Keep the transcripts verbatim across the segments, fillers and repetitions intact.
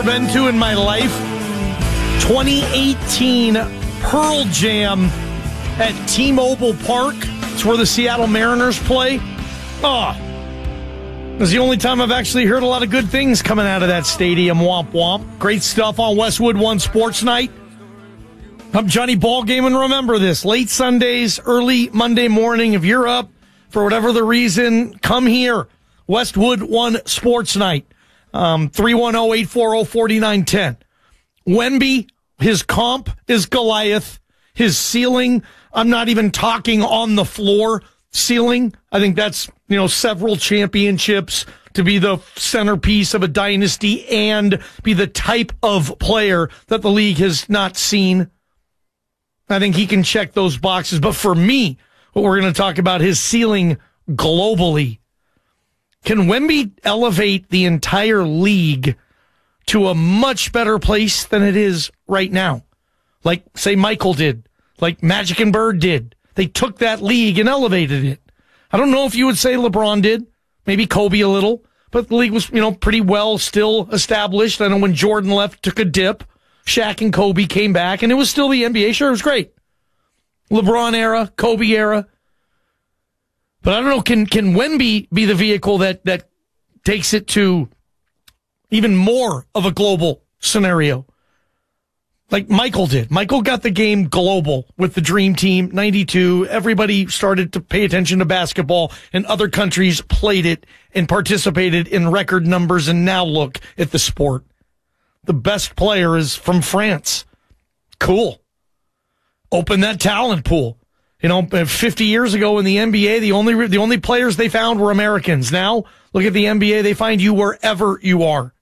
been to in my life. twenty eighteen Pearl Jam at T-Mobile Park. It's where the Seattle Mariners play. Oh, it was the only time I've actually heard a lot of good things coming out of that stadium. Womp womp. Great stuff on Westwood One Sports Night. I'm Johnny Ballgame, and remember this, late Sundays, early Monday morning, if you're up for whatever the reason, come here. Westwood One Sports Night. Um, three one zero, eight four zero, four nine one zero. Wemby, his comp is Goliath. His ceiling, I'm not even talking on the floor ceiling. I think that's, you know, several championships, to be the centerpiece of a dynasty and be the type of player that the league has not seen. I think he can check those boxes. But for me, what we're going to talk about, his ceiling globally. Can Wemby elevate the entire league to a much better place than it is right now? Like, say, Michael did, like Magic and Bird did. They took that league and elevated it. I don't know if you would say LeBron did, maybe Kobe a little, but the league was, you know, pretty well still established. I know when Jordan left, took a dip. Shaq and Kobe came back, and it was still the N B A. Sure, it was great. LeBron era, Kobe era. But I don't know, can can Wemby be the vehicle that, that takes it to even more of a global scenario? Like Michael did. Michael got the game global with the Dream Team, ninety-two. Everybody started to pay attention to basketball, and other countries played it and participated in record numbers, and now look at the sport. The best player is from France. Cool. Open that talent pool. You know, fifty years ago in the N B A, the only the only players they found were Americans. Now, look at the N B A. They find you wherever you are.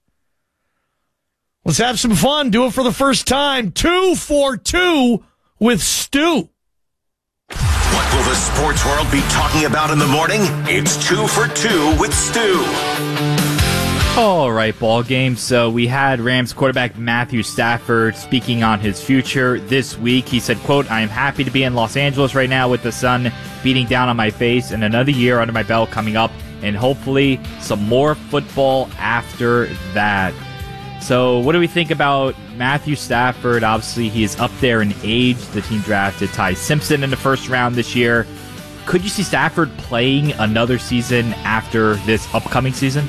Let's have some fun. Do it for the first time. Two for two with Stu. What will the sports world be talking about in the morning? It's two for two with Stu. All right, ball game. So we had Rams quarterback Matthew Stafford speaking on his future this week. He said, quote, "I am happy to be in Los Angeles right now with the sun beating down on my face and another year under my belt coming up, and hopefully some more football after that." So what do we think about Matthew Stafford? Obviously, he is up there in age. The team drafted Ty Simpson in the first round this year. Could you see Stafford playing another season after this upcoming season?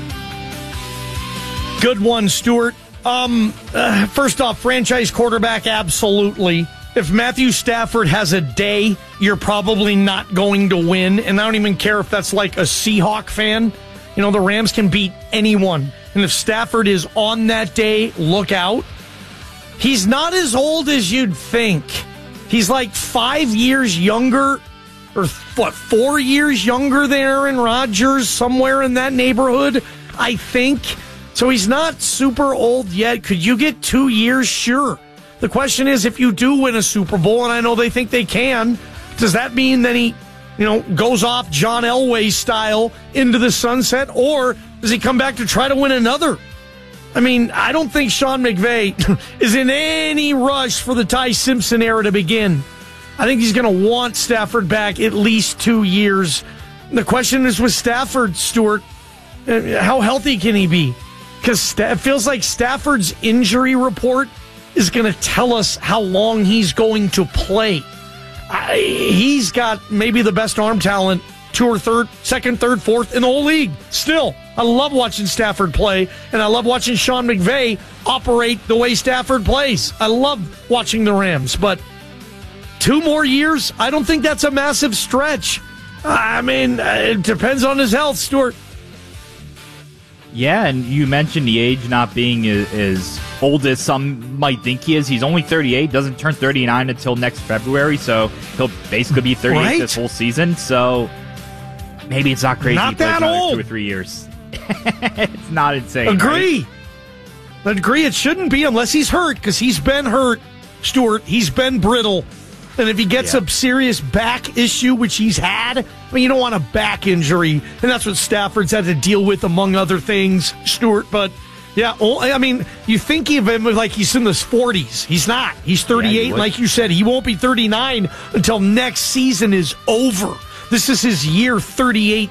Good one, Stuart. Um, uh, first off, franchise quarterback, absolutely. If Matthew Stafford has a day, you're probably not going to win. And I don't even care if that's like a Seahawk fan. You know, the Rams can beat anyone. And if Stafford is on that day, look out. He's not as old as you'd think. He's like five years younger, or what, four years younger than Aaron Rodgers, somewhere in that neighborhood, I think. So he's not super old yet. Could you get two years? Sure. The question is, if you do win a Super Bowl, and I know they think they can, does that mean that he, you know, goes off John Elway style into the sunset, or does he come back to try to win another? I mean, I don't think Sean McVay is in any rush for the Ty Simpson era to begin. I think he's going to want Stafford back at least two years. The question is with Stafford, Stuart, how healthy can he be? Because it feels like Stafford's injury report is going to tell us how long he's going to play. I, he's got maybe the best arm talent, two or third, second, third, fourth in the whole league. Still, I love watching Stafford play, and I love watching Sean McVay operate the way Stafford plays. I love watching the Rams, but two more years, I don't think that's a massive stretch. I mean, it depends on his health, Stuart. Yeah, and you mentioned the age not being as old as some might think he is. He's only thirty-eight, doesn't turn thirty-nine until next February, so he'll basically be thirty-eight right? this whole season. So maybe it's not crazy. Not that old. Two or three years. It's not insane. Agree. Right? Agree. It shouldn't be unless he's hurt, because he's been hurt, Stuart. He's been brittle. And if he gets yeah. a serious back issue, which he's had, I mean, you don't want a back injury. And that's what Stafford's had to deal with, among other things, Stuart. But, yeah, I mean, you think of him like he's in his forties. He's not. He's thirty-eight. Yeah, he like you said, he won't be thirty-nine until next season is over. This is his year thirty-eight.